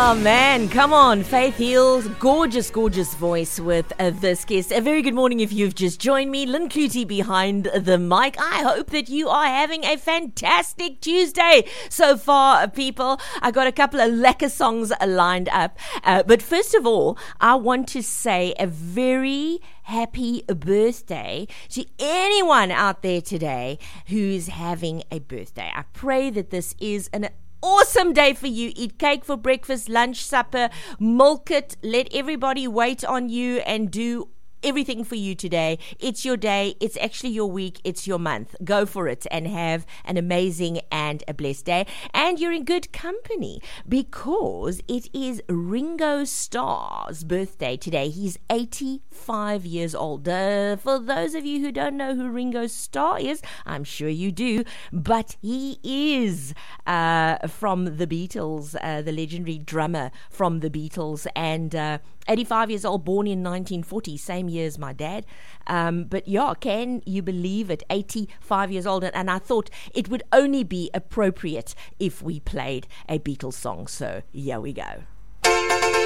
Oh man, come on, Faith Hill's gorgeous voice with this guest. A very good morning if you've just joined me. Lynn Clutie behind the mic. I hope that you are having a fantastic Tuesday so far, people. I got a couple of lekker songs lined up. But first of all, I want to say a very happy birthday to anyone out there today who's having a birthday. I pray that this is an awesome day for you. Eat cake for breakfast, lunch, supper, milk it, let everybody wait on you and do everything for you today. It's your day, it's actually your week, it's your month. Go for it and have an amazing and a blessed day. And you're in good company because it is Ringo Starr's birthday today. He's 85 years old. For those of you who don't know who Ringo Starr is, I'm sure you do, but he is from the Beatles, the legendary drummer from the Beatles, and 85 years old, born in 1940, same year as my dad. But yeah, can you believe it? 85 years old. And I thought it would only be appropriate if we played a Beatles song. So here we go.